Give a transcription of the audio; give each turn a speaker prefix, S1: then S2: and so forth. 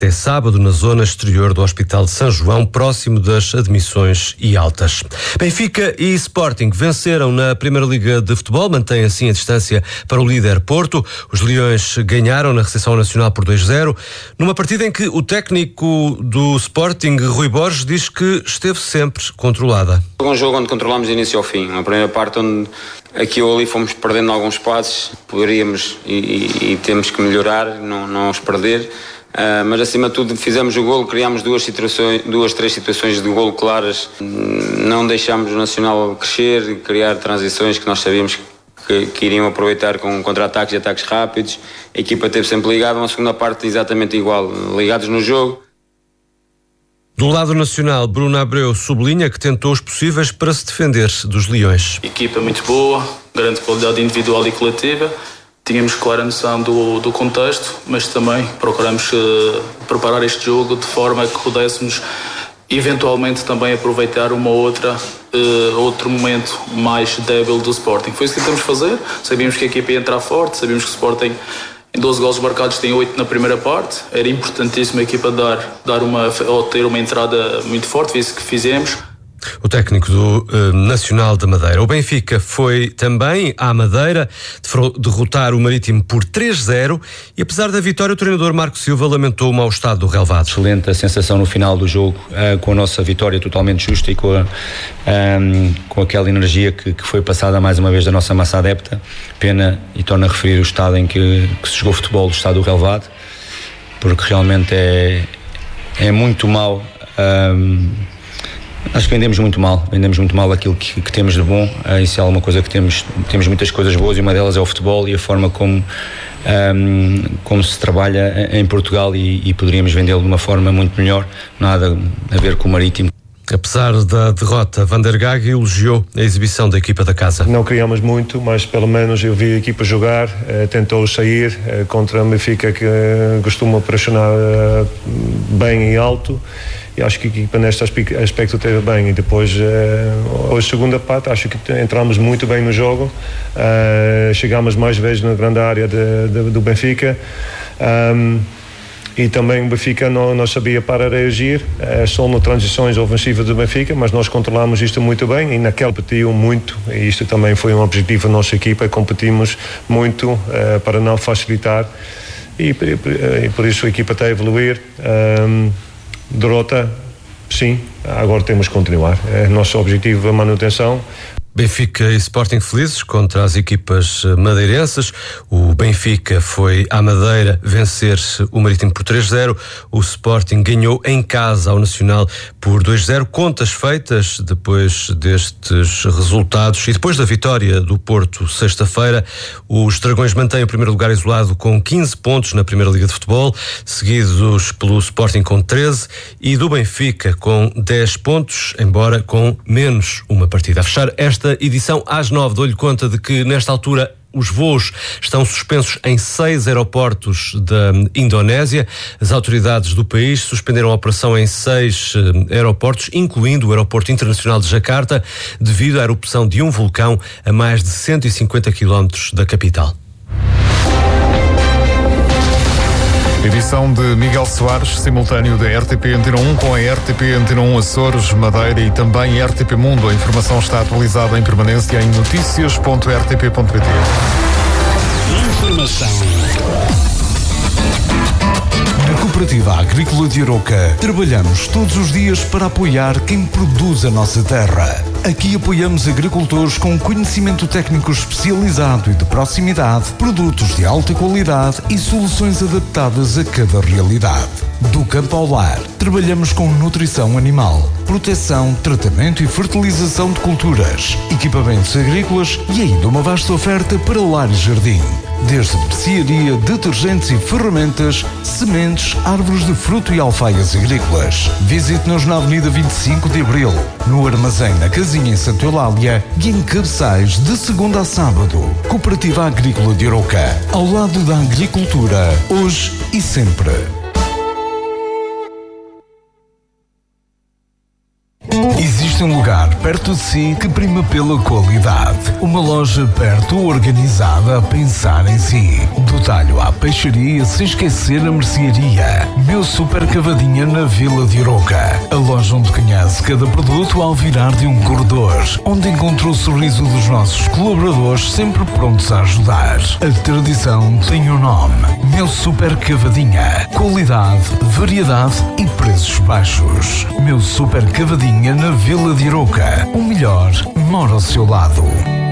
S1: É sábado na zona exterior do Hospital de São João, próximo das admissões e altas. Benfica e Sporting venceram na Primeira Liga de Futebol, mantém assim a distância para o líder Porto. Os Leões ganharam na recepção nacional por 2-0, numa partida em que o técnico do Sporting, Rui Borges, diz que esteve sempre controlada.
S2: Um jogo onde controlámos de início ao fim. Uma primeira parte onde aqui ou ali fomos perdendo alguns passos, poderíamos e temos que melhorar, não os perder. Mas acima de tudo fizemos o golo, criámos duas, três situações de golo claras, não deixámos o Nacional crescer e criar transições que nós sabíamos que iriam aproveitar com contra-ataques e ataques rápidos. A equipa esteve sempre ligada, uma segunda parte exatamente igual, ligados no jogo.
S1: Do lado nacional, Bruno Abreu sublinha que tentou os possíveis para se defender dos Leões.
S3: Equipa muito boa, grande qualidade individual e coletiva. Tínhamos clara noção do contexto, mas também procuramos preparar este jogo de forma que pudéssemos eventualmente também aproveitar outro momento mais débil do Sporting. Foi isso que tentamos fazer. Sabíamos que a equipa ia entrar forte, sabíamos que o Sporting em 12 golos marcados tem 8 na primeira parte. Era importantíssimo a equipa ter uma entrada muito forte, foi isso que fizemos.
S1: O técnico do Nacional de Madeira. O Benfica foi também à Madeira derrotar o Marítimo por 3-0 e, apesar da vitória, o treinador Marco Silva lamentou o mau estado do relvado.
S4: Excelente a sensação no final do jogo, com a nossa vitória totalmente justa e com aquela energia que foi passada mais uma vez da nossa massa adepta. Pena, e torno a referir o estado em que se jogou futebol, o estado do relvado, porque realmente é muito mau. Acho que vendemos muito mal aquilo que temos de bom. Isso é alguma coisa que temos muitas coisas boas e uma delas é o futebol e a forma como se trabalha em Portugal e poderíamos vendê-lo de uma forma muito melhor, nada a ver com o Marítimo.
S1: Apesar da derrota, Van der Gaag elogiou a exibição da equipa da casa.
S5: Não criamos muito, mas pelo menos eu vi a equipa jogar, tentou sair contra a Benfica, que costuma pressionar bem e alto. E acho que a equipa neste aspecto teve bem. E depois, a segunda parte, acho que entramos muito bem no jogo. Chegámos mais vezes na grande área do Benfica. E também o Benfica não sabia para reagir. Só nas transições ofensivas do Benfica, mas nós controlámos isto muito bem. E naquele competiu muito. E isto também foi um objetivo da nossa equipa. Competimos muito para não facilitar. E por isso a equipa está a evoluir. Derrota, sim, agora temos que continuar. Nosso objetivo é a manutenção.
S1: Benfica e Sporting felizes contra as equipas madeirenses. O Benfica foi à Madeira vencer o Marítimo por 3-0. O Sporting ganhou em casa ao Nacional por 2-0. Contas feitas depois destes resultados e depois da vitória do Porto sexta-feira, os Dragões mantêm o primeiro lugar isolado com 15 pontos na Primeira Liga de Futebol, seguidos pelo Sporting com 13 e do Benfica com 10 pontos, embora com menos uma partida. A fechar esta edição às 9, dou-lhe conta de que nesta altura os voos estão suspensos em 6 aeroportos da Indonésia. As autoridades do país suspenderam a operação em 6 aeroportos, incluindo o Aeroporto Internacional de Jacarta, devido à erupção de um vulcão a mais de 150 quilómetros da capital.
S6: Edição de Miguel Soares, simultâneo da RTP Antena 1 com a RTP Antena 1 Açores, Madeira e também RTP Mundo. A informação está atualizada em permanência em noticias.rtp.pt.
S7: Informação. Na Cooperativa Agrícola de Arouca, trabalhamos todos os dias para apoiar quem produz a nossa terra. Aqui apoiamos agricultores com conhecimento técnico especializado e de proximidade, produtos de alta qualidade e soluções adaptadas a cada realidade. Do campo ao lar, trabalhamos com nutrição animal, proteção, tratamento e fertilização de culturas, equipamentos agrícolas e ainda uma vasta oferta para lar e jardim. Desde mercearia, detergentes e ferramentas, sementes, árvores de fruto e alfaias agrícolas. Visite-nos na Avenida 25 de Abril, no Armazém na Casinha em Santa Eulália e em Cabeçais de segunda a sábado. Cooperativa Agrícola de Arouca, ao lado da agricultura, hoje e sempre. Existe Existe um lugar perto de si que prima pela qualidade. Uma loja perto, organizada, a pensar em si. Do talho à peixaria, sem esquecer a mercearia. Meu Super Cavadinha na Vila de Arouca. A loja onde conhece cada produto ao virar de um corredor. Onde encontra o sorriso dos nossos colaboradores, sempre prontos a ajudar. A tradição tem um nome. Meu Super Cavadinha. Qualidade, variedade e preços baixos. Meu Super Cavadinha na Vila de Arouca. O melhor mora ao seu lado.